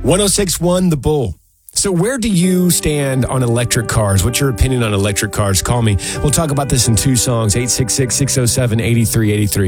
1061 The Bull. So where do you stand on electric cars? What's your opinion on electric cars? Call me. We'll talk about this in two songs, 866-607-8383.